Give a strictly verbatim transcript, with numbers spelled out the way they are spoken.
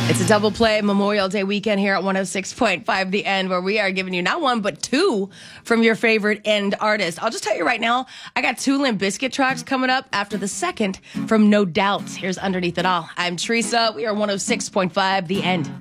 It's a double play Memorial Day weekend here at one oh six point five The End, where we are giving you not one, but two from your favorite End artists. I'll just tell you right now, I got two Limp Bizkit tracks coming up after the second from No Doubt. Here's Underneath It All. I'm Teresa. We are one oh six point five The End.